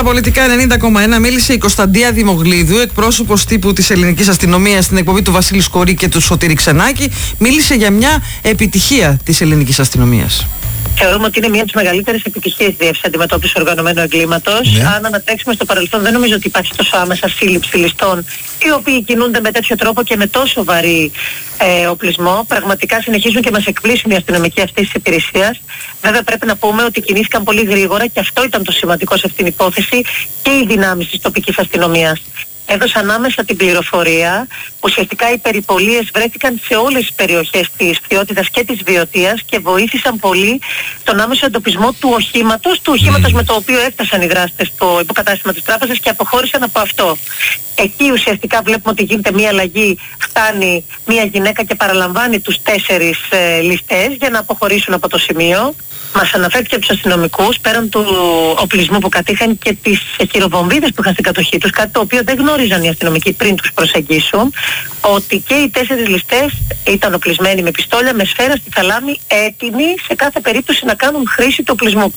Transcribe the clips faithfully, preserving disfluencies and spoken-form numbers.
Παραπολιτικά ενενήντα κόμμα ένα μίλησε η Κωνσταντία Δημογλίδου, εκπρόσωπος τύπου της ελληνικής αστυνομίας, στην εκπομπή του Βασίλη Σκορή και του Σωτήρη Ξενάκη. Μίλησε για μια επιτυχία της ελληνικής αστυνομίας. Θεωρούμε ότι είναι μια από τις μεγαλύτερες επιτυχίες της διεύθυνσης αντιμετώπισης οργανωμένου εγκλήματος. Ναι. Αν ανατρέξουμε στο παρελθόν, δεν νομίζω ότι υπάρχει τόσο άμεσα σύλληψη ληστών οι οποίοι κινούνται με τέτοιο τρόπο και με τόσο βαρύ ε, οπλισμό. Πραγματικά συνεχίζουν και μας εκπλήσουν οι αστυνομικοί αυτής της υπηρεσίας. Βέβαια, πρέπει να πούμε ότι κινήθηκαν πολύ γρήγορα και αυτό ήταν το σημαντικό σε αυτήν την υπόθεση, και οι δυνάμεις της τοπικής αστυνομίας έδωσαν άμεσα την πληροφορία. Ουσιαστικά οι περιπολίες βρέθηκαν σε όλες τις περιοχές της Φθιώτιδας και της Βιωτίας και βοήθησαν πολύ τον άμεσο εντοπισμό του οχήματος, του οχήματος mm. με το οποίο έφτασαν οι δράστες στο υποκατάστημα της τράπεζας και αποχώρησαν από αυτό. Εκεί ουσιαστικά βλέπουμε ότι γίνεται μια αλλαγή, φτάνει μια γυναίκα και παραλαμβάνει τους τέσσερις ε, ληστές για να αποχωρήσουν από το σημείο. Μας αναφέρθηκε από τους αστυνομικούς, πέραν του οπλισμού που κατήχαν, και τις χειροβομβίδες που είχαν στην κατοχή τους, κάτι το οποίο δεν γνώριζαν οι αστυνομικοί πριν τους προσεγγίσουν, ότι και οι τέσσερις ληστές ήταν οπλισμένοι με πιστόλια, με σφαίρα στη θαλάμη, έτοιμοι σε κάθε περίπτωση να κάνουν χρήση του οπλισμού.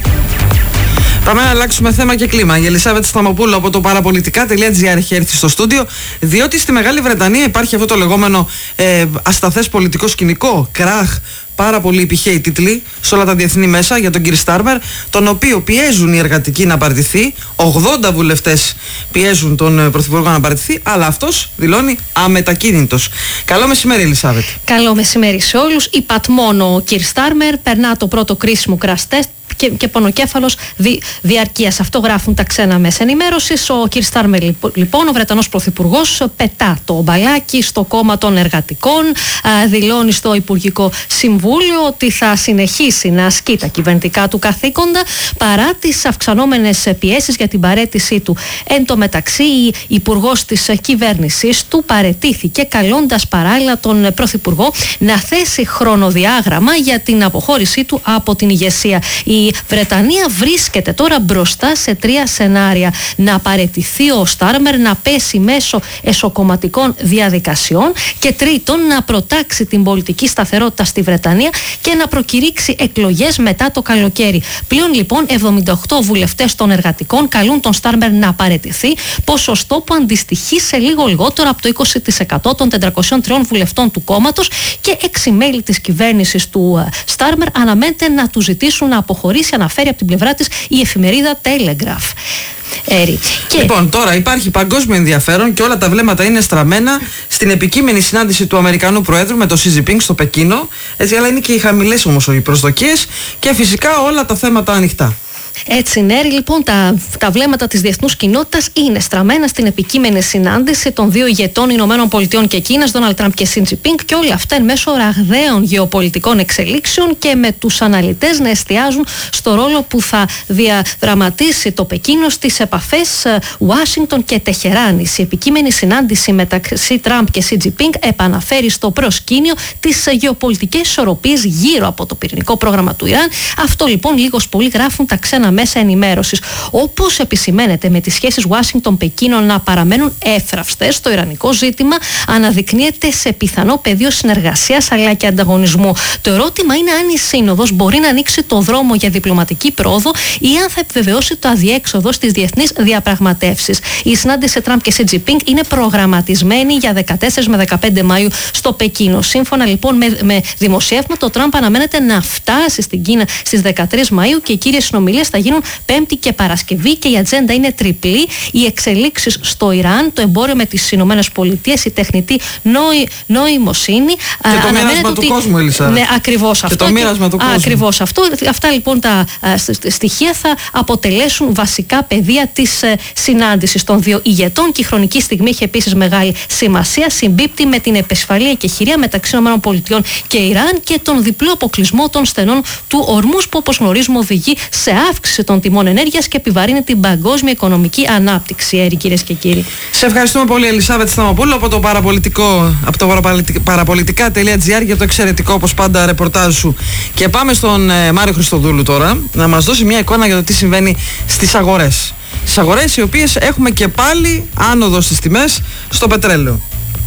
Πάμε να αλλάξουμε θέμα και κλίμα. Η Ελισάβετ Σταμοπούλου από το παραπολιτικά τελεία τζι άρ έχει έρθει στο στούντιο, διότι στη Μεγάλη Βρετανία υπάρχει αυτό το λεγόμενο ε, ασταθές πολιτικό σκηνικό, κράχ. Πάρα πολύ υπηχαίοι τίτλοι σε όλα τα διεθνή μέσα για τον κύριο Στάρμερ, τον οποίο πιέζουν οι εργατικοί να παραιτηθεί. ογδόντα βουλευτές πιέζουν τον Πρωθυπουργό να παραιτηθεί, αλλά αυτός δηλώνει αμετακίνητος. Καλό μεσημέρι, Ελισάβετ. Καλό μεσημέρι σε όλους. Υπατμόνο ο κύριο Στάρμερ περνά το πρώτο κρίσιμο crash test και, και πονοκέφαλος δι, διαρκείας. Αυτό γράφουν τα ξένα μέσα ενημέρωσης. Ο κ. Στάρμερ, λοιπόν, ο Βρετανός Πρωθυπουργός, πετά το μπαλάκι στο κόμμα των εργατικών, α, δηλώνει στο Υπουργικό Συμβούλιο ότι θα συνεχίσει να ασκεί τα κυβερνητικά του καθήκοντα παρά τις αυξανόμενες πιέσεις για την παραίτησή του. Εν τω μεταξύ, η υπουργός της κυβέρνησης του παραιτήθηκε, καλώντας παράλληλα τον Πρωθυπουργό να θέσει χρονοδιάγραμμα για την αποχώρησή του από την ηγεσία. Η Βρετανία βρίσκεται τώρα μπροστά σε τρία σενάρια: να παραιτηθεί ο Στάρμερ, να πέσει μέσω εσωκομματικών διαδικασιών, και τρίτον, να προτάξει την πολιτική σταθερότητα στη Βρετανία και να προκηρύξει εκλογές μετά το καλοκαίρι. Πλέον λοιπόν εβδομήντα οκτώ βουλευτές των εργατικών καλούν τον Στάρμερ να παραιτηθεί, ποσοστό που αντιστοιχεί σε λίγο λιγότερο από το είκοσι τοις εκατό των τετρακοσίων τριών βουλευτών του κόμματος, και έξι μέλη της κυβέρνησης του Στάρμερ αναμένεται να του ζητήσουν να αποχωρήσει, αναφέρει από την πλευρά της η εφημερίδα Telegraph. Έρη. Και... Λοιπόν, τώρα υπάρχει παγκόσμιο ενδιαφέρον και όλα τα βλέμματα είναι στραμμένα στην επικείμενη συνάντηση του Αμερικανού Προέδρου με τον Xi Jinping στο Πεκίνο. Έτσι, αλλά είναι και οι χαμηλές όμως οι προσδοκίες και φυσικά όλα τα θέματα ανοιχτά. Έτσι, ναι, λοιπόν, τα, τα βλέμματα της διεθνούς κοινότητας είναι στραμμένα στην επικείμενη συνάντηση των δύο ηγετών Ηνωμένων Πολιτειών και Κίνας, Ντόναλντ Τραμπ και Xi Jinping, και όλα αυτά εν μέσω ραγδαίων γεωπολιτικών εξελίξεων και με τους αναλυτές να εστιάζουν στο ρόλο που θα διαδραματίσει το Πεκίνο στις επαφές Ουάσιγκτον και Τεχεράνης. Η επικείμενη συνάντηση μεταξύ Τραμπ και Xi Jinping επαναφέρει στο προσκήνιο τις γεωπολιτικές ισορροπίες γύρω από το πυρηνικό πρόγραμμα του Ιράν. Αυτό λοιπόν λίγος πολύ γράφουν τα ξένα μέσα ενημέρωσης. Όπως επισημαίνεται, με τις σχέσεις Ουάσιγκτον-Πεκίνο να παραμένουν εύθραυστες, το ιρανικό ζήτημα αναδεικνύεται σε πιθανό πεδίο συνεργασίας αλλά και ανταγωνισμού. Το ερώτημα είναι αν η σύνοδος μπορεί να ανοίξει το δρόμο για διπλωματική πρόοδο ή αν θα επιβεβαιώσει το αδιέξοδο στις διεθνείς διαπραγματεύσεις. Η συνάντηση Τραμπ και Xi Jinping είναι προγραμματισμένη για δεκατέσσερις με δεκαπέντε Μαΐου στο Πεκίνο. Σύμφωνα λοιπόν με, με δημοσιεύματα, το Τραμπ αναμένεται να φτάσει στην Κίνα στις δεκατρείς Μαΐου και οι κύριες συνομιλίες θα γίνουν Πέμπτη και Παρασκευή, και η ατζέντα είναι τριπλή: οι εξελίξεις στο Ιράν, το εμπόριο με τις Ηνωμένες Πολιτείες, η τεχνητή νοη, νοημοσύνη. Και το μοίρασμα του κόσμου, Ελισάβετ. Ναι, ακριβώς αυτό. Και το μοίρασμα του κόσμου. Ακριβώς αυτό. Αυτά λοιπόν τα α, στοιχεία θα αποτελέσουν βασικά πεδία της ε, συνάντησης των δύο ηγετών, και η χρονική στιγμή έχει επίσης μεγάλη σημασία. Συμπίπτει με την επισφαλή εκεχηρία μεταξύ ΗΠΑ και Ιράν και τον διπλό αποκλεισμό των στενών του ορμούς, που όπως γνωρίζουμε οδηγεί σε αύξηση των τιμών ενέργειας και επιβαρύνει την παγκόσμια οικονομική ανάπτυξη. Έρη, κυρίες και κύριοι. Σε ευχαριστούμε πολύ, Ελισάβετ Σταμοπούλου, από το, παραπολιτικό, από το παραπολιτικά τελεία τζι άρ για το εξαιρετικό, όπως πάντα, ρεπορτάζ σου. Και πάμε στον ε, Μάριο Χριστοδούλου τώρα να μας δώσει μια εικόνα για το τι συμβαίνει στις αγορές. Στις αγορές οι οποίες έχουμε και πάλι άνοδο στις τιμές στο πετρέλαιο.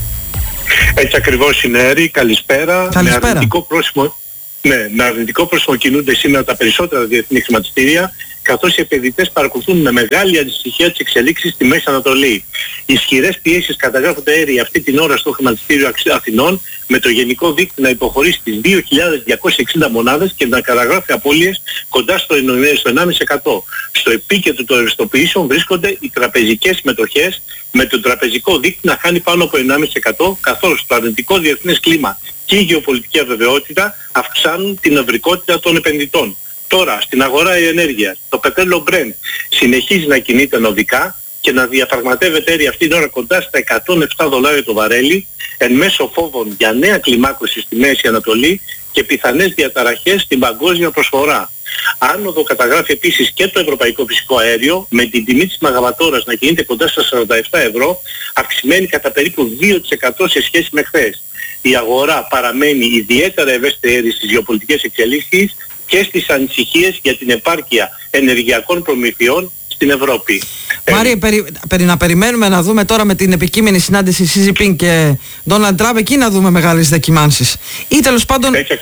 Έτσι ακριβώς είναι, Έρη. Καλησπέρα. Καλησπέρα. Με αρνητικό πρόσημο, ναι, με αρνητικό πρόσημο κινούνται σήμερα τα περισσότερα διεθνή χρηματιστήρια. καθώς οι επενδυτές παρακολουθούν με μεγάλη ανησυχία τις εξελίξεις στη Μέση Ανατολή. Ισχυρές πιέσεις καταγράφονται αέρι αυτή την ώρα στο χρηματιστήριο Αθηνών, με το γενικό δείκτη να υποχωρεί στις δύο χιλιάδες διακόσιες εξήντα μονάδες και να καταγράφει απώλειες κοντά στο ενάμιση τοις εκατό. Στο επίκεντρο των ρευστοποιήσεων βρίσκονται οι τραπεζικές μετοχές, με το τραπεζικό δείκτη να χάνει πάνω από ενάμιση τοις εκατό, καθώς το αρνητικό διεθνές κλίμα και η γεωπολιτική αβεβαιότητα αυξάνουν την ευρικότητα των επενδυτών. Τώρα, στην αγορά ενέργειας, το πετρέλαιο Brent συνεχίζει να κινείται νοδικά και να διαπραγματεύεται αέρι αυτή την ώρα κοντά στα εκατόν επτά δολάρια το βαρέλι, εν μέσω φόβων για νέα κλιμάκωση στη Μέση Ανατολή και πιθανές διαταραχές στην παγκόσμια προσφορά. Άνοδο καταγράφει επίσης και το ευρωπαϊκό φυσικό αέριο, με την τιμή της μεγαβατόρας να κινείται κοντά στα σαράντα επτά ευρώ, αυξημένη κατά περίπου δύο τοις εκατό σε σχέση με χθες. Η αγορά παραμένει ιδιαίτερα ευαίσθητη στις γεωπολιτικές εξελίξεις και στις ανησυχίες για την επάρκεια ενεργειακών προμηθειών στην Ευρώπη. Μάρια, περι, περι, να περιμένουμε να δούμε τώρα με την επικείμενη συνάντηση Σι Τζινπίνγκ και Ντόναλντ Τραμπ, εκεί να δούμε μεγάλες δεκιμάνσεις. Ή τέλος πάντων, Έτσι.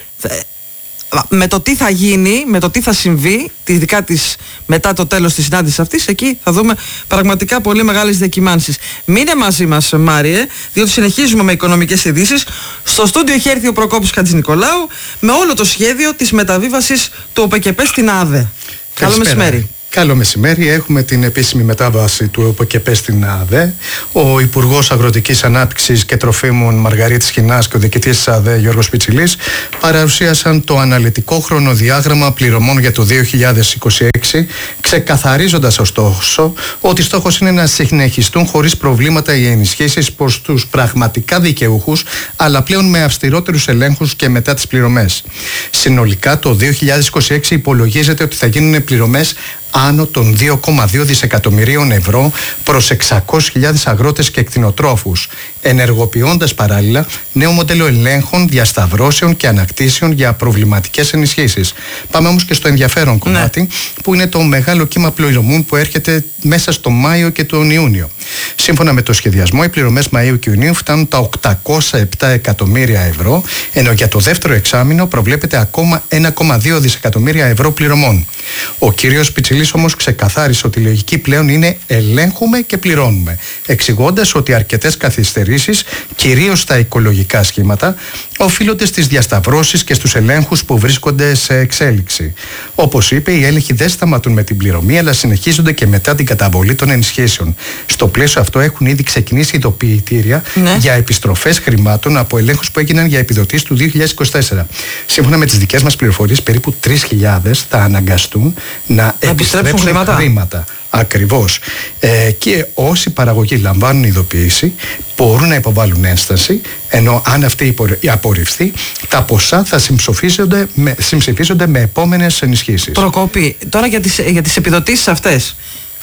με το τι θα γίνει, με το τι θα συμβεί, ειδικά της, μετά το τέλος της συνάντησης αυτής, εκεί θα δούμε πραγματικά πολύ μεγάλες δεκιμάνσεις. Μείνε μαζί μας, Μάριε, διότι συνεχίζουμε με οικονομικές ειδήσεις. Στο στούντιο έχει έρθει ο Προκόπης Χατζηνικολάου με όλο το σχέδιο της μεταβίβασης του ΟΠΕΚΕΠΕ στην ΑΔΕ. Καλό μεσημέρι. Καλό μεσημέρι. Έχουμε την επίσημη μετάβαση του ΟΠΕΚΕΠΕ στην ΑΔΕ. Ο Υπουργός Αγροτικής Ανάπτυξης και Τροφίμων Μαργαρίτης Χινάς και ο διοικητής της ΑΔΕ Γιώργος Πιτσιλής παρουσίασαν το αναλυτικό χρονοδιάγραμμα πληρωμών για το δύο χιλιάδες είκοσι έξι, ξεκαθαρίζοντας ωστόσο ότι στόχος είναι να συνεχιστούν χωρίς προβλήματα οι ενισχύσεις προς τους πραγματικά δικαιούχους, αλλά πλέον με αυστηρότερους ελέγχους και μετά τις πληρωμές. Συνολικά το δύο χιλιάδες είκοσι έξι υπολογίζεται ότι θα γίνουν πληρωμές άνω των δύο κόμμα δύο δισεκατομμυρίων ευρώ προς εξακόσιες χιλιάδες αγρότες και κτηνοτρόφους, ενεργοποιώντας παράλληλα νέο μοντέλο ελέγχων, διασταυρώσεων και ανακτήσεων για προβληματικές ενισχύσεις. Πάμε όμως και στο ενδιαφέρον ναι. κομμάτι, που είναι το μεγάλο κύμα πληρωμών που έρχεται μέσα στο Μάιο και τον Ιούνιο. Σύμφωνα με το σχεδιασμό, οι πληρωμές Μαΐου και Ιουνίου φτάνουν τα οκτακόσια επτά εκατομμύρια ευρώ, ενώ για το δεύτερο εξάμηνο προβλέπεται ακόμα ένα κόμμα δύο δισεκατομμύρια ευρώ πληρωμών. Ο κύριος Πιτσιλής όμως ξεκαθάρισε ότι η λογική πλέον είναι ελέγχουμε και πληρώνουμε, εξηγώντας ότι αρκετές καθυστερήσεις, κυρίως στα οικολογικά σχήματα, οφείλονται στις διασταυρώσεις και στους ελέγχους που βρίσκονται σε εξέλιξη. Όπως είπε, οι έλεγχοι δεν σταματούν με την πληρωμή, αλλά συνεχίζονται και μετά την καταβολή των ενισχύσεων. Στο πλαίσιο αυτό έχουν ήδη ξεκινήσει ειδοποιητήρια ναι. για επιστροφές χρημάτων από ελέγχους που έγιναν για επιδοτήσεις του δύο χιλιάδες είκοσι τέσσερα. Σύμφωνα με τις δικές μας πληροφορίες, περίπου τρεις χιλιάδες θα αναγκαστούν να επιστρέψουν χρήματα. χρήματα. Ακριβώς. Ε, και όσοι παραγωγοί λαμβάνουν ειδοποίηση μπορούν να υποβάλουν ένσταση, ενώ αν αυτή απορριφθεί, τα ποσά θα συμψηφίζονται με, συμψηφίζονται με επόμενες ενισχύσεις. Προκόπη, τώρα για τις, για τις επιδοτήσεις αυτές.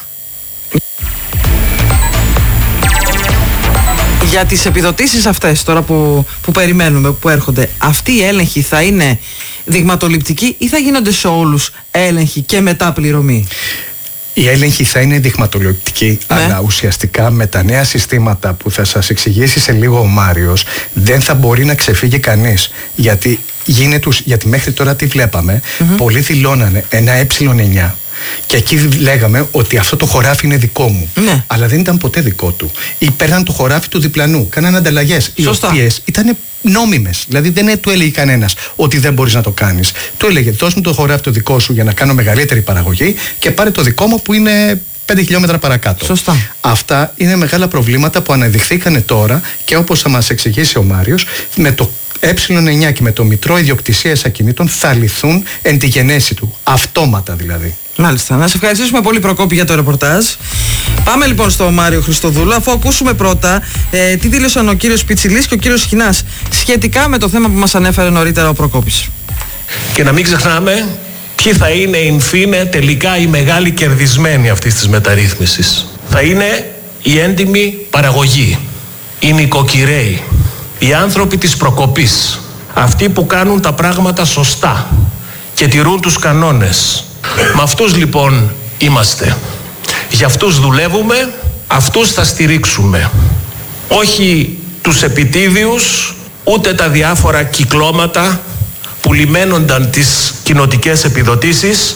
Για τις επιδοτήσεις αυτές τώρα που, που περιμένουμε, που έρχονται, αυτοί οι έλεγχοι θα είναι δειγματοληπτικοί ή θα γίνονται σε όλους έλεγχοι και μετά πληρωμή? Οι έλεγχοι θα είναι δειγματοληπτικοί, ναι. αλλά ουσιαστικά με τα νέα συστήματα που θα σας εξηγήσει σε λίγο ο Μάριος, δεν θα μπορεί να ξεφύγει κανείς. Γιατί, γίνεται, γιατί μέχρι τώρα τι βλέπαμε, mm-hmm. πολλοί δηλώνανε ένα ε εννιά. Και εκεί λέγαμε ότι αυτό το χωράφι είναι δικό μου. Ναι. Αλλά δεν ήταν ποτέ δικό του. Ή παίρναν το χωράφι του διπλανού. Κάνανε ανταλλαγές. Οι οποίες ήταν νόμιμες. Δηλαδή δεν του έλεγε κανένας ότι δεν μπορείς να το κάνεις. Του έλεγε δώσ' μου το χωράφι το δικό σου για να κάνω μεγαλύτερη παραγωγή και πάρε το δικό μου που είναι πέντε χιλιόμετρα παρακάτω. Σωστά. Αυτά είναι μεγάλα προβλήματα που αναδειχθήκανε τώρα και όπως θα μας εξηγήσει ο Μάριος, με το ε εννιά και με το Μητρό Ιδιοκτησίας Ακινήτων θα λυθούν εν τη γενέση του. Αυτόματα δηλαδή. Μάλιστα. Να σε ευχαριστήσουμε πολύ, Προκόπη, για το ρεπορτάζ. Πάμε λοιπόν στο Μάριο Χριστοδούλου, αφού ακούσουμε πρώτα ε, τι δήλωσαν ο κύριος Πιτσιλής και ο κύριος Χινάς σχετικά με το θέμα που μας ανέφερε νωρίτερα ο Προκόπης. Και να μην ξεχνάμε ποιοι θα είναι in fine τελικά οι μεγάλοι κερδισμένοι αυτής της μεταρρύθμισης. Θα είναι η έντιμη παραγωγή, οι νοικοκυρέοι, οι άνθρωποι της προκοπής, αυτοί που κάνουν τα πράγματα σωστά και τηρούν τους κανόνες. Με αυτούς λοιπόν είμαστε. Για αυτούς δουλεύουμε, αυτούς θα στηρίξουμε. Όχι τους επιτίδιους, ούτε τα διάφορα κυκλώματα που λιμένονταν τις κοινοτικές επιδοτήσεις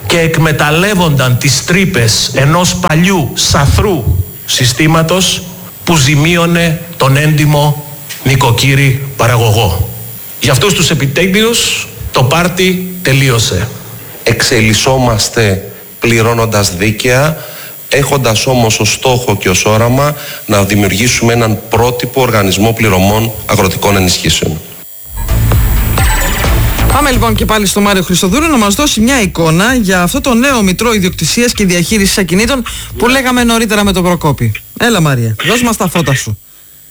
και εκμεταλλεύονταν τις τρύπες ενός παλιού σαθρού συστήματος που ζημίωνε τον έντιμο νοικοκύρη παραγωγό. Για αυτούς τους επιτέλειους το πάρτι τελείωσε. Εξελισσόμαστε πληρώνοντας δίκαια, έχοντας όμως ως στόχο και ως όραμα να δημιουργήσουμε έναν πρότυπο οργανισμό πληρωμών αγροτικών ενισχύσεων. Πάμε λοιπόν και πάλι στο Μάριο Χριστοδούλου να μας δώσει μια εικόνα για αυτό το νέο μητρό ιδιοκτησίας και διαχείρισης ακινήτων που λέγαμε νωρίτερα με τον Προκόπη. Έλα Μαρία, δώσ' μας τα φώτα σου.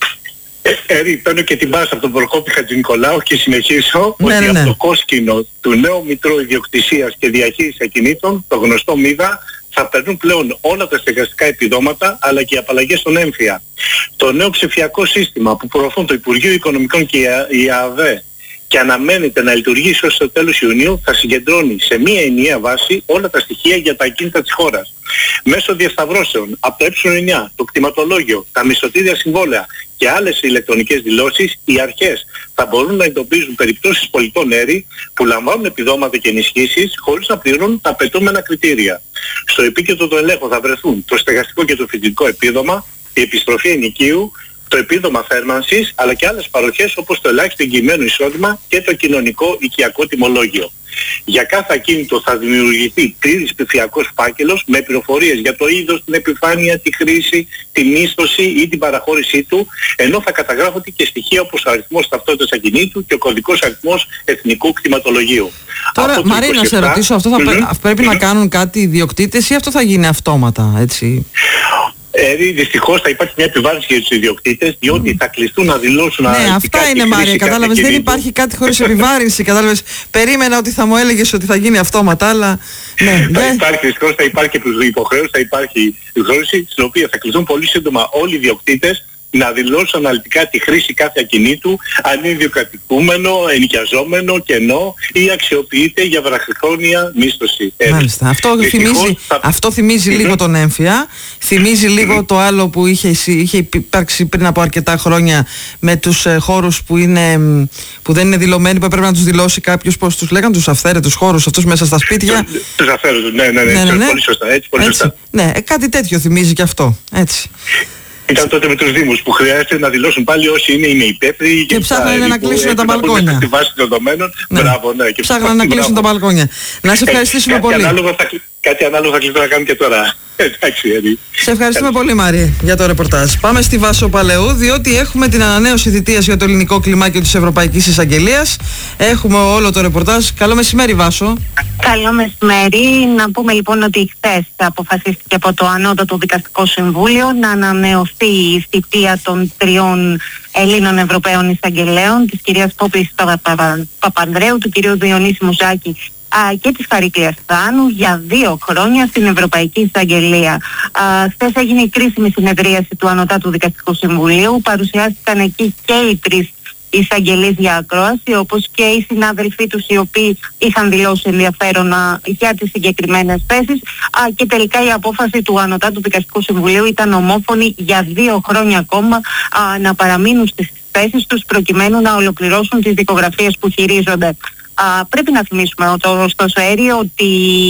Έρη, παίρνω και την μπάσα από τον Προκόπη Χατζηνικολάου και συνεχίσω ναι, ότι ναι, ναι. από το κόσκινο του νέου μητρού ιδιοκτησίας και διαχείρισης ακινήτων, το γνωστό ΜΥΔΑ, θα περνούν πλέον όλα τα στεγαστικά επιδόματα αλλά και οι απαλλαγές στον έμφυα. Το νέο ψηφιακό σύστημα που προωθούν το Υπουργείο Οικονομικών και η ΑΔΕ και αναμένεται να λειτουργήσει ως το τέλος Ιουνίου, θα συγκεντρώνει σε μία ενιαία βάση όλα τα στοιχεία για τα ακίνητα της χώρας. Μέσω διασταυρώσεων από το ε εννιά, το κτηματολόγιο, τα μισθωτήρια συμβόλαια και άλλες ηλεκτρονικές δηλώσεις, οι αρχές θα μπορούν να εντοπίζουν περιπτώσεις πολιτών έρη που λαμβάνουν επιδόματα και ενισχύσεις χωρίς να πληρώνουν τα απαιτούμενα κριτήρια. Στο επίκεντρο των ελέγχων θα βρεθούν το στεγαστικό και το φοιτητικό επίδομα, η επιστροφή ενοικίου, το επίδομα θέρμανσης, αλλά και άλλες παροχές όπως το ελάχιστο εγγυημένο εισόδημα και το κοινωνικό οικιακό τιμολόγιο. Για κάθε ακίνητο θα δημιουργηθεί πλήρης ψηφιακός φάκελος με πληροφορίες για το είδος, την επιφάνεια, τη χρήση, τη μίσθωση ή την παραχώρησή του, ενώ θα καταγράφονται και στοιχεία όπως ο αριθμός ταυτότητας ακινήτου και ο κωδικός αριθμός εθνικού κτηματολογίου. Τώρα, Μαρία, να σε ρωτήσω, αυτό θα mm-hmm. πρέπει mm-hmm. να κάνουν κάτι οι ιδιοκτήτες ή αυτό θα γίνει αυτόματα, έτσι? Ε, δυστυχώς θα υπάρχει μια επιβάρυνση για τους ιδιοκτήτες, διότι θα κλειστούν να δηλώσουν ναι, αυτά είναι Μάρια, κατάλαβες, δεν υπάρχει κάτι χωρίς επιβάρυνση, κατάλαβες. Περίμενα ότι θα μου έλεγες ότι θα γίνει αυτόματα, αλλά ναι. Θα υπάρχει δυστυχώς, θα υπάρχει υποχρέωση, θα υπάρχει υποχρέωση, στην οποία θα κλειστούν πολύ σύντομα όλοι οι ιδιοκτήτες να δηλώσουν αναλυτικά τη χρήση κάθε ακινήτου, αν είναι ιδιοκρατικούμενο, ενοικιαζόμενο, κενό ή αξιοποιείται για βραχυχρόνια μίσθωση. Μάλιστα. Αυτό θυμίζει, θα... αυτό θυμίζει λίγο τον έμφυα, θυμίζει λίγο το άλλο που είχε, είχε υπάρξει πριν από αρκετά χρόνια με τους ε, χώρους που, είναι, που δεν είναι δηλωμένοι, που έπρεπε να τους δηλώσει κάποιος, πώς τους λέγαν, τους αυθαίρετους χώρους αυτούς μέσα στα σπίτια. Τους αυθαίρετους, ναι, ναι, ναι, ναι, ναι, ναι. Πολύ σωστά, έτσι, πολύ έτσι. σωστά. Ναι, ε, κάτι τέτοιο θυμίζει και αυτό, έτσι. Ήταν τότε με τους Δήμους που χρειάζεται να δηλώσουν πάλι όσοι είναι, είναι υπεύθυνοι και ψάχνανε να κλείσουν τα μπαλκόνια. Στη βάση των δεδομένων. Ναι. Μπράβο, ναι. Και ψάχνανε να κλείσουν τα μπαλκόνια. Να σε ευχαριστήσουμε ε, πολύ. Κάτι ανάλογο θα, κάτι ανάλογο θα κλείσουν να κάνουν και τώρα. Εντάξει, Ερή. Σε ευχαριστούμε πολύ, Μάρη, για το ρεπορτάζ. Πάμε στη Βάσο Παλαιού, διότι έχουμε την ανανέωση θητείας για το ελληνικό κλιμάκιο της Ευρωπαϊκής Εισαγγελίας. Έχουμε όλο το ρεπορτάζ. Καλό μεσημέρι, Βάσο. Καλό μεσημέρι. Να πούμε λοιπόν ότι χθες αποφασίστηκε από το Ανώτατο Δικαστικό Συμβούλιο να ανανεωθεί η θητεία των τριών Ελλήνων Ευρωπαίων Εισαγγελέων, της κυρίας Πόπης Παπανδρέου, του κυρίου Διονύση Μουζάκη και της Χαρίκλειας Θάνου για δύο χρόνια στην Ευρωπαϊκή Εισαγγελία. Χθες έγινε η κρίσιμη συνεδρίαση του Ανωτάτου Δικαστικού Συμβουλίου. Παρουσιάστηκαν εκεί και οι τρεις εισαγγελείς για ακρόαση, όπως και οι συνάδελφοί τους οι οποίοι είχαν δηλώσει ενδιαφέρον για τις συγκεκριμένες θέσεις, και τελικά η απόφαση του Ανωτάτου Δικαστικού Συμβουλίου ήταν ομόφωνη για δύο χρόνια ακόμα να παραμείνουν στις θέσεις τους προκειμένου να ολοκληρώσουν τις δικογραφίες που χειρίζονται. Α, πρέπει να θυμίσουμε ωστόσο, Έρη, ότι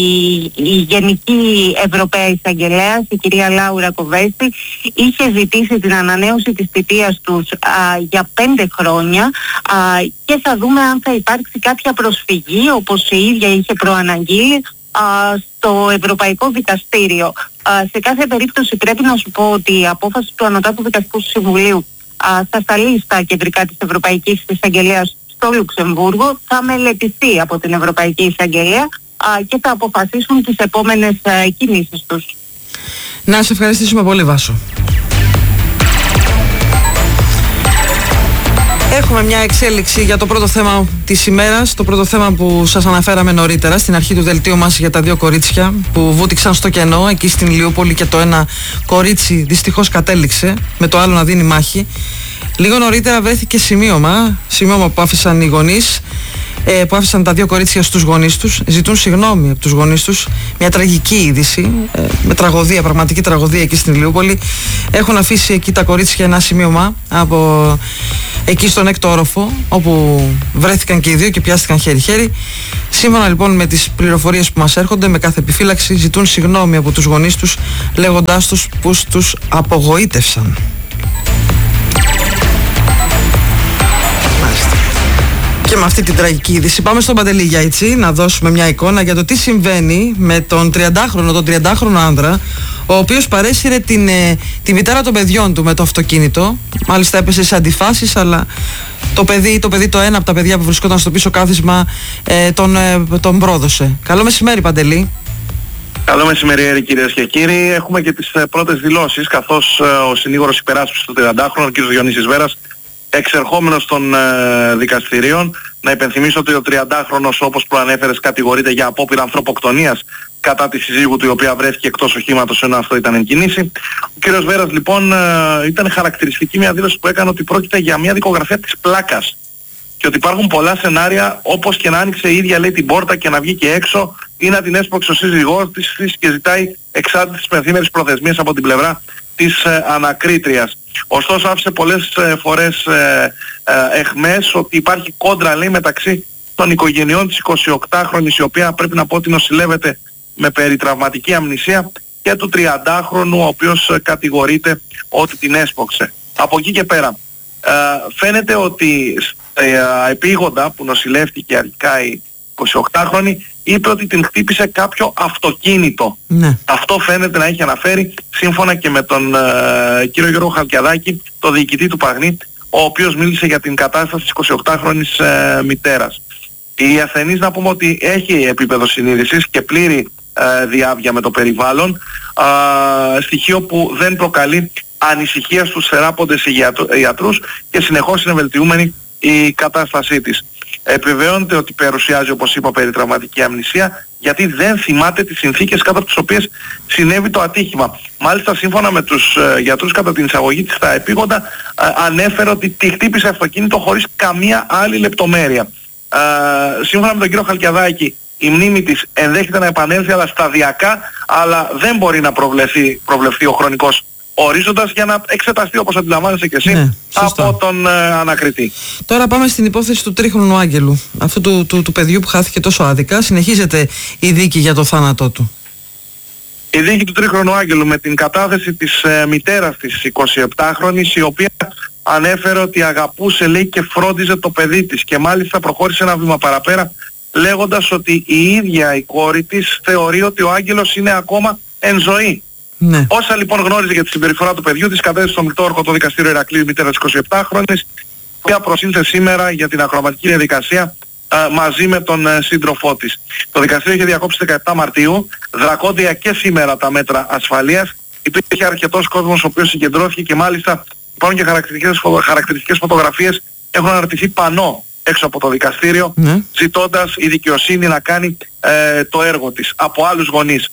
η Γενική Ευρωπαία Εισαγγελέας, η κυρία Λάουρα Κοβέστη, είχε ζητήσει την ανανέωση της θητείας τους α, για πέντε χρόνια α, και θα δούμε αν θα υπάρξει κάποια προσφυγή, όπως η ίδια είχε προαναγγείλει, α, στο Ευρωπαϊκό Δικαστήριο. Α, σε κάθε περίπτωση πρέπει να σου πω ότι η απόφαση του Ανωτάτου Δικαστικού Συμβουλίου α, θα σταλεί στα κεντρικά της Ευρωπαϊκής Εισαγγελίας στο Λουξεμβούργο, θα μελετηθεί από την Ευρωπαϊκή Εισαγγελία α, και θα αποφασίσουν τις επόμενες α, κινήσεις τους. Να σε ευχαριστήσουμε πολύ, Βάσο. Έχουμε μια εξέλιξη για το πρώτο θέμα της ημέρας, το πρώτο θέμα που σας αναφέραμε νωρίτερα στην αρχή του δελτίου μας για τα δύο κορίτσια που βούτυξαν στο κενό εκεί στην Ηλιούπολη και το ένα κορίτσι δυστυχώς κατέληξε με το άλλο να δίνει μάχη. Λίγο νωρίτερα βρέθηκε σημείωμα, σημείωμα που άφησαν οι γονείς ε, που άφησαν τα δύο κορίτσια στους γονείς τους. Ζητούν συγγνώμη από τους γονείς τους. Μια τραγική είδηση, ε, με τραγωδία, πραγματική τραγωδία εκεί στην Ηλιούπολη. Έχουν αφήσει εκεί τα κορίτσια ένα σημείωμα από εκεί στον έκτο όροφο, όπου βρέθηκαν και οι δύο και πιάστηκαν χέρι-χέρι. Σύμφωνα λοιπόν με τις πληροφορίες που μας έρχονται, με κάθε επιφύλαξη ζητούν συγγνώμη από τους γονείς τους, λέγοντάς τους πως τους απογοήτευσαν. Μάλιστα. Και με αυτή την τραγική είδηση πάμε στον Παντελή Γιάιτσι να δώσουμε μια εικόνα για το τι συμβαίνει με τον τριαντάχρονο, τον τριαντάχρονο άνδρα, ο οποίος παρέσυρε την, ε, τη μητέρα των παιδιών του με το αυτοκίνητο. Μάλιστα έπεσε σε αντιφάσεις, αλλά το παιδί, το παιδί το ένα από τα παιδιά που βρισκόταν στο πίσω κάθισμα ε, τον, ε, τον πρόδωσε. Καλό μεσημέρι, Παντελή. Καλό μεσημέρι, κυρίες και κύριοι. Έχουμε και τις πρώτες δηλώσεις, καθώς ο συνήγορος υπεράσπισης του τριαντάχρονου, ο κ. Διονύσης Βέρας, εξερχόμενος των ε, δικαστηρίων, να υπενθυμίσω ότι ο τριαντάχρονος, όπως προανέφερες, κατηγορείται για απόπειρα ανθρωποκτονίας κατά τη συζύγου του, η οποία βρέθηκε εκτός οχήματος ενώ αυτό ήταν εν κινήσει. Ο κ. Βέρας λοιπόν ε, ήταν χαρακτηριστική μια δήλωση που έκανε ότι πρόκειται για μια δικογραφία της πλάκας και ότι υπάρχουν πολλά σενάρια, όπως και να άνοιξε η ίδια, λέει, την πόρτα και να βγει και έξω, ή να την έσπρωξε ο σύζυγός της και ζητάει εξάρτητες πενθήμερες προθεσμίες από την πλευρά της ε, ανακρίτριας. Ωστόσο άφησε πολλές ε, φορές ε, ε, εχμές ότι υπάρχει κόντρα, λέει, μεταξύ των οικογενειών της εικοσιοκτάχρονης, η οποία πρέπει να πω ότι νοσηλεύεται με περιτραυματική αμνησία, και του τριαντάχρονου, ο οποίος ε, κατηγορείται ότι την έσπρωξε. Από εκεί και πέρα ε, φαίνεται ότι ε, επίγοντα που νοσηλεύτηκε αρχικά η εικοσιοκτάχρονη είπε ότι την χτύπησε κάποιο αυτοκίνητο. Ναι. Αυτό φαίνεται να έχει αναφέρει, σύμφωνα και με τον ε, κύριο Γιώργο Χαλκιαδάκη, το διοικητή του Παγνή, ο οποίος μίλησε για την κατάσταση της εικοσιοκτάχρονης ε, μητέρας. Η ασθενής, να πούμε ότι έχει επίπεδο συνείδησης και πλήρη ε, διάβια με το περιβάλλον, ε, στοιχείο που δεν προκαλεί ανησυχία στους θεράποντες ιατρούς και συνεχώς είναι βελτιούμενη η κατάστασή της. Επιβεβαιώνεται ότι παρουσιάζει, όπως είπα, περιτραυματική αμνησία, γιατί δεν θυμάται τις συνθήκες κάτω από τις οποίες συνέβη το ατύχημα. Μάλιστα, σύμφωνα με τους ε, γιατρούς κατά την εισαγωγή της στα επίγοντα, ε, ανέφερε ότι τη χτύπησε αυτοκίνητο χωρίς καμία άλλη λεπτομέρεια. Ε, σύμφωνα με τον κύριο Χαλκιαδάκη, η μνήμη της ενδέχεται να επανέλθει, αλλά σταδιακά, αλλά δεν μπορεί να προβλεφθεί, προβλεφθεί ο χρονικός ορίζοντας για να εξεταστεί, όπως αντιλαμβάνεσαι και εσύ, ναι, από τον ε, ανακριτή. Τώρα πάμε στην υπόθεση του τρίχρονου Άγγελου, αυτού του, του, του παιδιού που χάθηκε τόσο άδικα. Συνεχίζεται η δίκη για το θάνατό του. Η δίκη του τρίχρονου Άγγελου με την κατάθεση της ε, μητέρας της εικοσιεπτάχρονης, η οποία ανέφερε ότι αγαπούσε, λέει, και φρόντιζε το παιδί της, και μάλιστα προχώρησε ένα βήμα παραπέρα, λέγοντας ότι η ίδια η κόρη της θεωρεί ότι ο Άγγελος είναι ακόμα εν ζωή. Ναι. Όσα λοιπόν γνώριζε για τη συμπεριφορά του παιδιού της, κατέθεσε στο μεικτό όρκο το δικαστήριο Ηρακλείου, μητέρα της εικοσιεπτάχρονης, η οποία προσήλθε σήμερα για την ακροαματική διαδικασία α, μαζί με τον α, σύντροφό της. Το δικαστήριο είχε διακόψει δεκαεπτά Μαρτίου, δρακόντια και σήμερα τα μέτρα ασφαλείας. Υπήρχε αρκετός κόσμος ο οποίος συγκεντρώθηκε, και μάλιστα υπάρχουν και χαρακτηριστικές, φω, χαρακτηριστικές φωτογραφίες. Έχουν αναρτηθεί πανό έξω από το δικαστήριο, ναι, ζητώντας η δικαιοσύνη να κάνει ε, το έργο της από άλλους γονείς.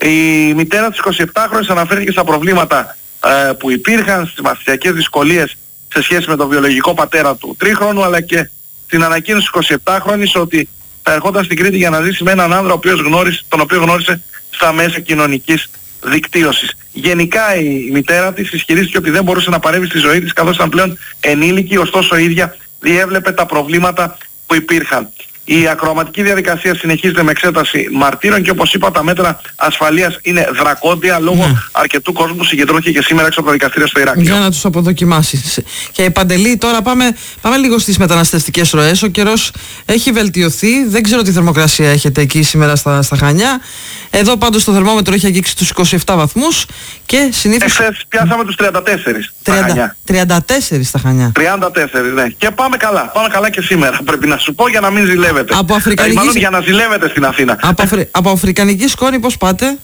Η μητέρα της εικοσιεπτάχρονης αναφέρθηκε στα προβλήματα ε, που υπήρχαν, στις μαθησιακές δυσκολίες σε σχέση με τον βιολογικό πατέρα του τρίχρονου, αλλά και την ανακοίνωση της εικοσιεπτάχρονης ότι θα ερχόταν στην Κρήτη για να ζήσει με έναν άνδρα ο οποίος γνώρισε, τον οποίο γνώρισε στα μέσα κοινωνικής δικτύωσης. Γενικά η μητέρα της ισχυρίστηκε ότι δεν μπορούσε να παρέμβει στη ζωή της, καθώς ήταν πλέον ενήλικη, ωστόσο η ίδια διέβλεπε τα προβλήματα που υπήρχαν. Η ακροαματική διαδικασία συνεχίζεται με εξέταση μαρτύρων και, όπως είπα, τα μέτρα ασφαλείας είναι δρακόντια λόγω ναι. αρκετού κόσμου που συγκεντρώθηκε και σήμερα έξω από το δικαστήριο στο Ηράκλειο. Για να τους αποδοκιμάσεις. Και Παντελή, τώρα πάμε, πάμε λίγο στις μεταναστευτικές ροές. Ο καιρός έχει βελτιωθεί. Δεν ξέρω τι θερμοκρασία έχετε εκεί σήμερα στα, στα Χανιά. Εδώ πάντως το θερμόμετρο έχει αγγίξει τους είκοσι επτά βαθμούς και συνήθως... Εχθές πιάσαμε τους τριάντα τέσσερα στα Χανιά. τριάντα τέσσερα στα Χανιά. τριάντα τέσσερα, ναι. Και πάμε καλά. Πάμε καλά και σήμερα, πρέπει να σου πω, για να μην ζηλεύετε. Από αφρικανική... ε, μάλλον για να ζηλεύετε στην Αθήνα. Από, αφρι... από αφρικανική σκόνη πώς πάτε?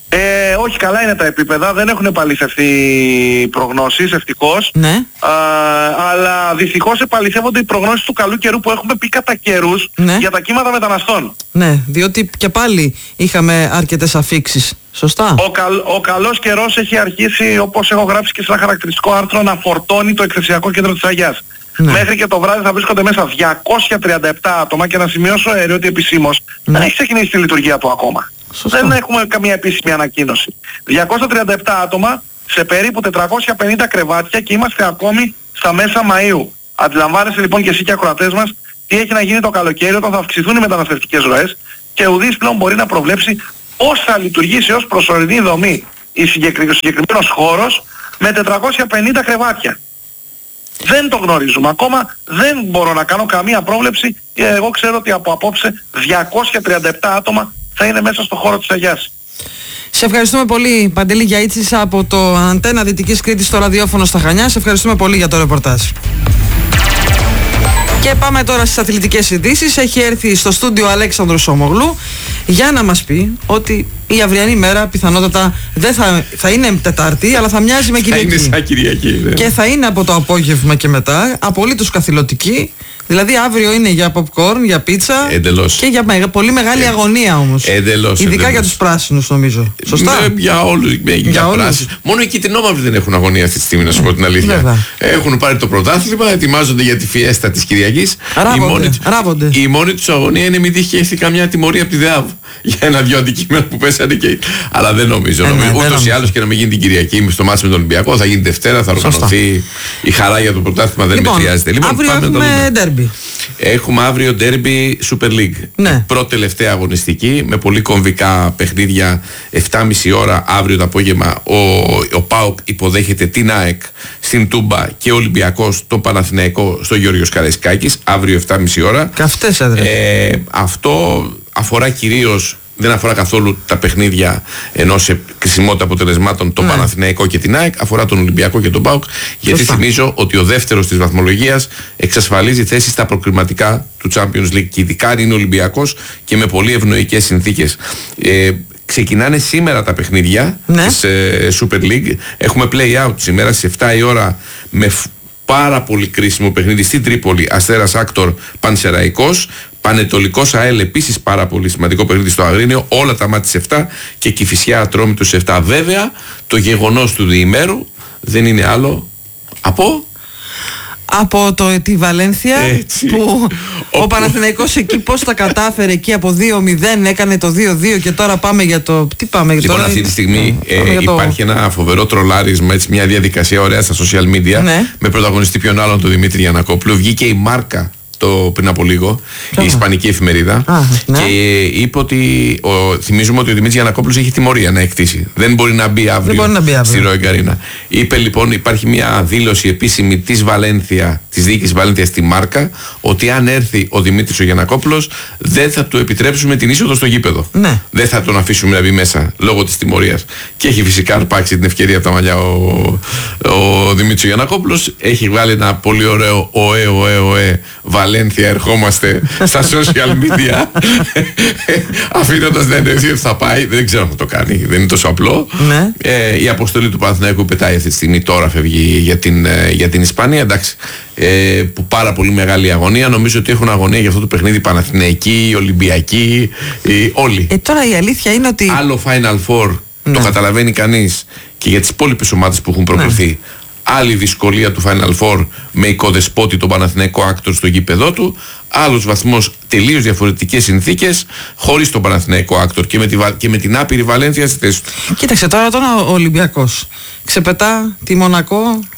Ε, όχι, καλά είναι τα επίπεδα, δεν έχουν επαληθευτεί προγνώσεις, ευτυχώς. Ναι. Α, αλλά δυστυχώς επαληθεύονται οι προγνώσεις του καλού καιρού που έχουμε πει κατά καιρούς, ναι, για τα κύματα μεταναστών. Ναι, διότι και πάλι είχαμε αρκετές αφίξεις. Σωστά. Ο, καλ, ο καλός καιρός έχει αρχίσει, όπως έχω γράψει και σε ένα χαρακτηριστικό άρθρο, να φορτώνει το εκθεσιακό κέντρο της Αγιάς. Ναι. Μέχρι και το βράδυ θα βρίσκονται μέσα διακόσια τριάντα επτά άτομα και να σημειώσω αέριο ότι επισήμως ναι. δεν έχει ξεκινήσει τη λειτουργία του ακόμα. Σωστό. Δεν έχουμε καμία επίσημη ανακοίνωση. διακόσια τριάντα επτά άτομα σε περίπου τετρακόσια πενήντα κρεβάτια και είμαστε ακόμη στα μέσα Μαΐου. Αντιλαμβάνεσαι λοιπόν και εσύ και οι ακροατές μας τι έχει να γίνει το καλοκαίρι όταν θα αυξηθούν οι μεταναστευτικές ροές και ουδής πλέον μπορεί να προβλέψει πώς θα λειτουργήσει ως προσωρινή δομή ο συγκεκριμένος χώρος με τετρακόσια πενήντα κρεβάτια. Δεν το γνωρίζουμε. Ακόμα δεν μπορώ να κάνω καμία πρόβλεψη. Εγώ ξέρω ότι από απόψε διακόσια τριάντα επτά άτομα θα είναι μέσα στο χώρο της Αγιάς. Σε ευχαριστούμε πολύ, Παντελή Γιαΐτσης, από το Αντένα Δυτικής Κρήτης στο ραδιόφωνο στα Χανιά. Σε ευχαριστούμε πολύ για το ρεπορτάζ. Και πάμε τώρα στις αθλητικές ειδήσεις. Έχει έρθει στο στούντιο ο Αλέξανδρος Σομογλού για να μας πει ότι η αυριανή μέρα πιθανότατα δεν θα, θα είναι Τετάρτη, αλλά θα μοιάζει με Κυριακή. Θα είναι σαν Κυριακή. Ναι. Και θα είναι από το απόγευμα και μετά, απολύτως καθηλωτική. Δηλαδή αύριο είναι για popcorn, για πίτσα. Εντελώς. Και για με, πολύ μεγάλη ε, αγωνία όμως. Εντελώς. Ειδικά εντελώς. για τους πράσινους νομίζω. Σωστά. Ναι, για όλους. Για, για πράσινους. Μόνο οι κυτρινόμαυροι δεν έχουν αγωνία αυτή τη στιγμή, να σου πω την αλήθεια. Βέβαια. Έχουν πάρει το πρωτάθλημα, ετοιμάζονται για τη φιέστα της Κυριακής. Ράβονται. Η μόνη, η μόνη τους αγωνία είναι μην τύχει έρθει καμιά τιμωρία από τη ΔΕΑΒ για ένα-δυο αντικείμενα που πέσανε και. Αλλά δεν νομίζω. Ε, νομίζω. Ναι, ούτως ή άλλως και να μην γίνει την Κυριακή στο μάτς με τον Ολυμπιακό, θα γίνει Δευτέρα, θα οργανωθεί η χαρά για το πρωτάθλημα, δεν λοιπόν, με χρειάζεται. Λοιπόν, αύριο έχουμε ντέρμπι. Έχουμε αύριο ντέρμπι Super League. Ναι. Πρώτη τελευταία αγωνιστική με πολύ κομβικά παιχνίδια. επτά και μισή ώρα αύριο το απόγευμα ο, ο ΠΑΟΚ υποδέχεται την ΑΕΚ στην Τούμπα και ο Ολυμπιακός τον Παναθηναϊκό στο Γιώργος Καραϊσκάκης αύριο επτά και μισή ώρα. Καυτές έδρες. Ε, αυτό αφορά κυρίως, δεν αφορά καθόλου τα παιχνίδια ενός κρισιμότητα αποτελεσμάτων, τον ναι. Παναθηναϊκό και την ΑΕΚ, αφορά τον Ολυμπιακό και τον ΠΑΟΚ, γιατί Σωστά. θυμίζω ότι ο δεύτερος της βαθμολογίας εξασφαλίζει θέση στα προκριματικά του Champions League και ειδικά αν είναι Ολυμπιακός και με πολύ ευνοϊκές συνθήκες. Ε, ξεκινάνε σήμερα τα παιχνίδια ναι. της ε, Super League, έχουμε play-out σήμερα στις επτά η ώρα με πάρα πολύ κρίσιμο παιχνίδι στην Τρίπολη, Αστέρας Άκτορ Πανσεραϊκός. Πανετολικός ΑΕΛ επίσης πάρα πολύ σημαντικό παιχνίδι στο Αγρίνιο, όλα τα μάτια επτά και Κηφισιά Ατρόμητος επτά. Βέβαια το γεγονός του διημέρου δεν είναι άλλο από... Από το, τη Βαλένθια Έτσι. που ο Παναθηναϊκός εκεί πώς τα κατάφερε εκεί από δύο μηδέν έκανε το δύο δύο και τώρα πάμε για το... Τι πάμε για λοιπόν, τώρα... αυτή τη στιγμή ε, το... υπάρχει ένα φοβερό τρολάρισμα, έτσι, μια διαδικασία ωραία στα social media ναι. με πρωταγωνιστή ποιον άλλον τον Δημήτρη Γιαννακόπουλο. Βγήκε η Μάρκα το πριν από λίγο, η Ισπανική εφημερίδα, Α, ναι. και είπε ότι ο, θυμίζουμε ότι ο Δημήτρης Γιαννακόπουλος έχει τιμωρία να εκτίσει. Δεν μπορεί να μπει αύριο, να μπει αύριο. στη Ροεγκαρίνα. Είπε λοιπόν, υπάρχει μια δήλωση επίσημη της Βαλένθια, της διοίκησης Βαλένθια στη Μάρκα, ότι αν έρθει ο Δημήτρης ο Γιαννακόπουλος δεν θα του επιτρέψουμε την είσοδο στο γήπεδο. Ναι. Δεν θα τον αφήσουμε να μπει μέσα λόγω της τιμωρίας. Και έχει φυσικά αρπάξει την ευκαιρία από τα μαλλιά ο, ο Δημήτρης ο Γιαννακόπουλος. Έχει βγάλει ένα πολύ ωραίο οε, οε, οε, Βαλένθια, ερχόμαστε στα social media αφήνοντας να εννοηθεί ότι θα πάει. Δεν ξέρω αν θα το κάνει, δεν είναι τόσο απλό. Ναι. ε, η αποστολή του Παναθηναϊκού πετάει αυτή τη στιγμή, τώρα φεύγει για την, για την Ισπανία, εντάξει, ε, που πάρα πολύ μεγάλη αγωνία. Νομίζω ότι έχουν αγωνία για αυτό το παιχνίδι Παναθηναϊκοί, Ολυμπιακοί, ε, όλοι. Ε, τώρα η αλήθεια είναι ότι άλλο Final Four, ναι. το καταλαβαίνει κανείς, και για τις υπόλοιπες ομάδες που έχουν προκριθεί. Ναι. Άλλη δυσκολία του Final Four με οικοδεσπότη τον Παναθηναϊκό Άκτορ στο γήπεδό του. Άλλος βαθμός, τελείως διαφορετικές συνθήκες χωρίς τον Παναθηναϊκό Άκτορ και με, τη, και με την άπειρη Βαλένθια στη θέση του. Κοίταξε τώρα τον Ολυμπιακός ξεπετά τη Μονακό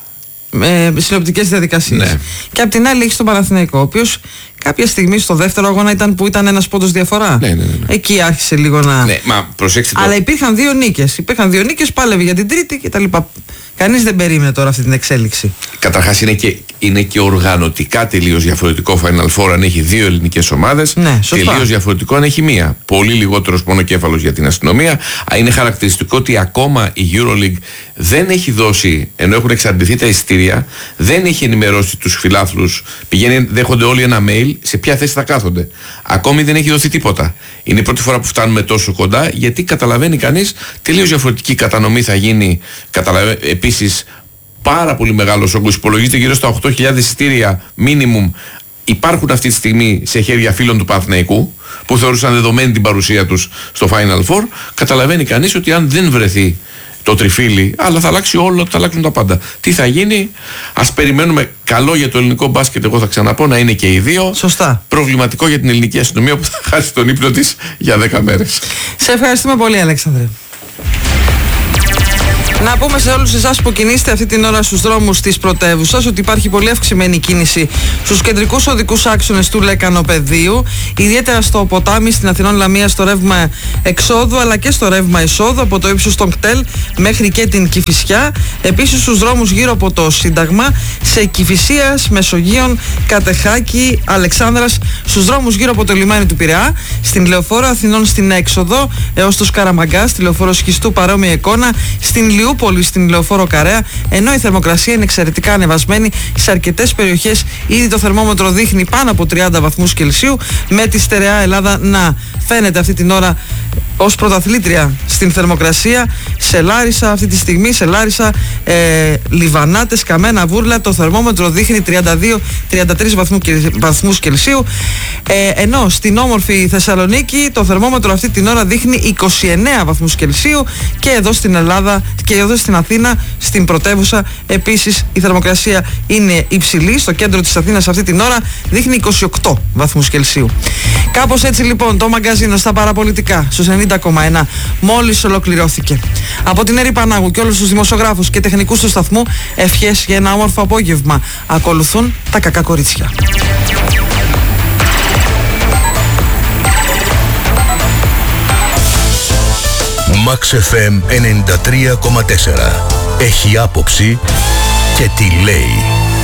με συνοπτικές διαδικασίες. Ναι. Και απ' την άλλη έχει τον Παναθηναϊκό, ο οποίος κάποια στιγμή στο δεύτερο αγώνα ήταν που ήταν ένας πόντος διαφορά. Ναι, ναι, ναι. Εκεί άρχισε λίγο να. Ναι, μα προσέξτε. Αλλά υπήρχαν δύο νίκες. Υπήρχαν δύο νίκες, πάλευε για την τρίτη κτλ. Κανείς δεν περίμενε τώρα αυτή την εξέλιξη. Καταρχάς είναι και, είναι και οργανωτικά τελείως διαφορετικό Final Four αν έχει δύο ελληνικές ομάδες. Ναι, τελείως διαφορετικό αν έχει μία. Πολύ λιγότερος πονοκέφαλος για την αστυνομία. Είναι χαρακτηριστικό ότι ακόμα η EuroLeague δεν έχει δώσει, ενώ έχουν εξαντληθεί τα εισιτήρια, δεν έχει ενημερώσει τους φιλάθλους. Πηγαίνει, δέχονται όλοι ένα mail σε ποια θέση θα κάθονται. Ακόμη δεν έχει δοθεί τίποτα. Είναι η πρώτη φορά που φτάνουμε τόσο κοντά, γιατί καταλαβαίνει κανείς τελείως διαφορετική κατανομή θα γίνει. Καταλαβαίνει. Επίσης, πάρα πολύ μεγάλος όγκος, υπολογίζεται γύρω στα οκτώ χιλιάδες εισιτήρια minimum, υπάρχουν αυτή τη στιγμή σε χέρια φίλων του Παναθηναϊκού που θεωρούσαν δεδομένη την παρουσία τους στο Final Four. Καταλαβαίνει κανείς ότι αν δεν βρεθεί το τριφύλι, αλλά θα αλλάξει όλο, θα αλλάξουν τα πάντα. Τι θα γίνει, ας περιμένουμε. Καλό για το ελληνικό μπάσκετ, εγώ θα ξαναπώ, να είναι και οι δύο. Σωστά. Προβληματικό για την ελληνική αστυνομία που θα χάσει τον ύπνο της για δέκα μέρες. Σε ευχαριστούμε πολύ, Αλέξανδρε. Να πούμε σε όλους εσάς που κινείστε αυτή την ώρα στους δρόμους της πρωτεύουσας ότι υπάρχει πολύ αυξημένη κίνηση στους κεντρικούς οδικούς άξονες του Λεκανοπεδίου, ιδιαίτερα στο ποτάμι, στην Αθηνών Λαμία, στο ρεύμα εξόδου αλλά και στο ρεύμα εισόδου από το ύψος των κτέλ μέχρι και την Κηφισιά. Επίσης στους δρόμους γύρω από το Σύνταγμα, σε Κηφισίας, Μεσογείων, Κατεχάκη, Αλεξάνδρας, στους δρόμους γύρω από το λιμάνι του Πειραιά, στην Λεωφόρο Αθηνών στην έξοδο έως το Σκαραμαγκά, στη Λεωφόρο Σχιστού παρόμοια εικόνα, στην Λιούπολη, στην Λεωφόρο Καρέα, ενώ η θερμοκρασία είναι εξαιρετικά ανεβασμένη σε αρκετές περιοχές. Ήδη το θερμόμετρο δείχνει πάνω από τριάντα βαθμούς Κελσίου, με τη στερεά Ελλάδα να φαίνεται αυτή την ώρα ως πρωταθλήτρια στην θερμοκρασία. Σε Λάρισα αυτή τη στιγμή, σε Λάρισα, ε, Λιβανάτες, Καμένα, Βούρλα, το θερμόμετρο δείχνει τριάντα δύο τριάντα τρεις βαθμούς Κελσίου, ε, ενώ στην όμορφη Θεσσαλονίκη το θερμόμετρο αυτή την ώρα δείχνει είκοσι εννέα βαθμούς Κελσίου, και εδώ στην Ελλάδα και εδώ στην Αθήνα, στην πρωτεύουσα, επίσης η θερμοκρασία είναι υψηλή. Στο κέντρο της Αθήνας αυτή την ώρα δείχνει είκοσι οκτώ βαθμούς Κελσίου. Κάπως έτσι λοιπόν το μαγκαζίνο στα παραπολιτικά στους ενενήντα κόμμα ένα μόλις ολοκληρώθηκε. Από την Έρη Πανάγου και όλους τους δημοσιογράφους και τεχνικούς του σταθμού, ευχές για ένα όμορφο απόγευμα. Ακολουθούν τα κακά κορίτσια. Max εφ εμ ενενήντα τρία κόμμα τέσσερα. Έχει άποψη και τι λέει.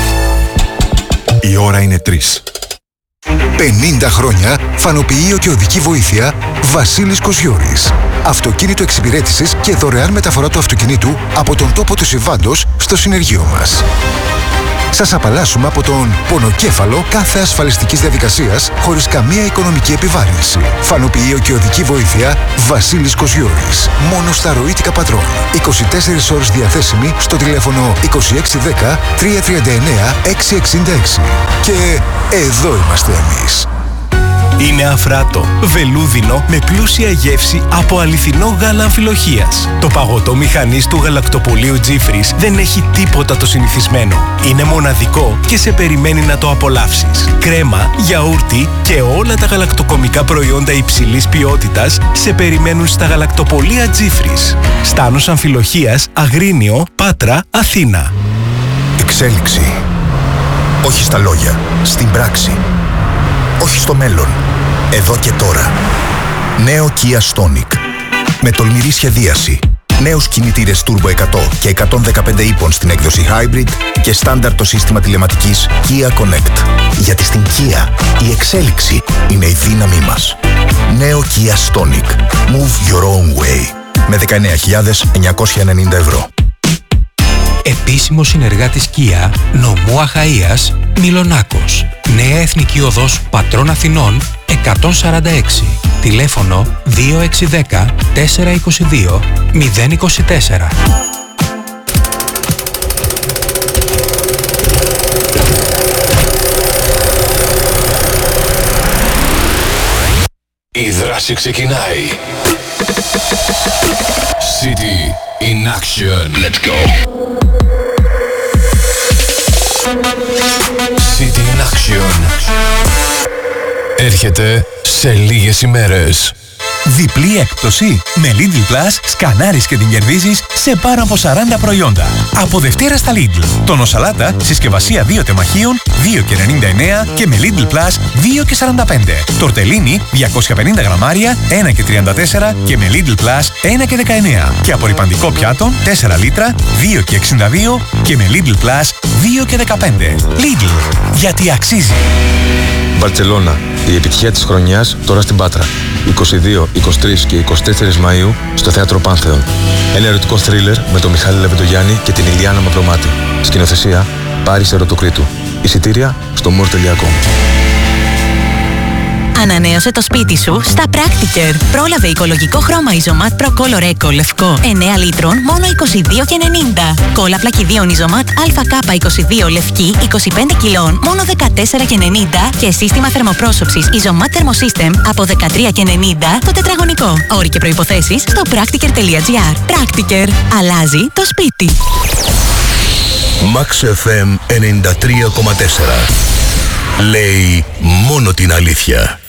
Η ώρα είναι τρεις. πενήντα χρόνια φανοποιείο και οδική βοήθεια Βασίλης Κοσιώρης. Αυτοκίνητο εξυπηρέτησης και δωρεάν μεταφορά του αυτοκινήτου από τον τόπο του συμβάντος στο συνεργείο μας. Σας απαλλάσσουμε από τον πονοκέφαλο κάθε ασφαλιστικής διαδικασίας χωρίς καμία οικονομική επιβάρυνση. Φανοποιείο και οδική βοήθεια Βασίλης Κοσιώρης. Μόνο στα ροήτικα πατρών. είκοσι τέσσερις ώρες διαθέσιμη στο τηλέφωνο είκοσι έξι δέκα τριακόσια τριάντα εννέα εξακόσια εξήντα έξι. Και εδώ είμαστε εμείς. Είναι αφράτο, βελούδινο με πλούσια γεύση από αληθινό γάλα αμφιλοχίας. Το παγωτό μηχανής του γαλακτοπολίου Τζίφρις δεν έχει τίποτα το συνηθισμένο. Είναι μοναδικό και σε περιμένει να το απολαύσεις. Κρέμα, γιαούρτι και όλα τα γαλακτοκομικά προϊόντα υψηλής ποιότητας σε περιμένουν στα γαλακτοπολία Τζίφρις. Στάνος Αμφιλοχίας, Αγρίνιο, Πάτρα, Αθήνα. Εξέλιξη. Όχι στα λόγια, στην πράξη. Όχι στο μέλλον, εδώ και τώρα. Νέο Kia Stonic. Με τολμηρή σχεδίαση. Νέους κινητήρες Turbo εκατό και εκατόν δεκαπέντε ύπων στην έκδοση Hybrid και στάνταρ το σύστημα τηλεματικής Kia Connect. Γιατί στην Kia η εξέλιξη είναι η δύναμή μας. Νέο Kia Stonic. Move your own way. Με δεκαεννέα χιλιάδες εννιακόσια ενενήντα ευρώ. Επίσημος συνεργάτης Kia, νομού Αχαΐας, Μιλονάκος. Νέα Εθνική Οδός Πατρών Αθηνών εκατόν σαράντα έξι. Τηλέφωνο δύο έξι ένα μηδέν τέσσερα δύο δύο μηδέν δύο τέσσερα. Η δράση ξεκινάει. City in action. Let's go. City in action. Έρχεται σε λίγες ημέρες. Διπλή έκπτωση. Με Lidl Plus σκανάρεις και την κερδίζεις σε πάνω από σαράντα προϊόντα. Από Δευτέρα στα Lidl. Τόνο σαλάτα, συσκευασία δύο τεμαχίων, δύο και ενενήντα εννέα και με Lidl Plus δύο και σαράντα πέντε. Τορτελίνι, διακόσια πενήντα γραμμάρια, ένα και τριάντα τέσσερα και με Lidl Plus ένα και δεκαεννέα. Και απορρυπαντικό πιάτο, τέσσερα λίτρα, δύο και εξήντα δύο και με Lidl Plus δύο και δεκαπέντε. Lidl, γιατί αξίζει. Μπαρτσελώνα. Η επιτυχία της χρονιάς τώρα στην Πάτρα. είκοσι δύο, είκοσι τρία και είκοσι τέσσερα Μαΐου στο Θέατρο Πάνθεον. Ένα ερωτικό θρίλερ με τον Μιχάλη Λεβεντογιάννη και την Ηλιάνα Μαυρομάτη. Σκηνοθεσία Πάρης Ερωτοκρίτου. Εισιτήρια στο more τελεία com. Ανανέωσε το σπίτι σου στα Practiker. Πρόλαβε οικολογικό χρώμα Isomat Pro Color Eco λευκό εννέα λίτρων μόνο είκοσι δύο και ενενήντα. Κόλλα πλακιδίων Isomat Α K είκοσι δύο λευκή είκοσι πέντε κιλών μόνο δεκατέσσερα και ενενήντα και σύστημα θερμοπρόσωψης Isomat Thermosystem από δεκατρία και ενενήντα το τετραγωνικό. Όροι και προϋποθέσεις στο practiker.gr. Practiker. Αλλάζει το σπίτι. Max εφ εμ ενενήντα τρία κόμμα τέσσερα. Λέει μόνο την αλήθεια.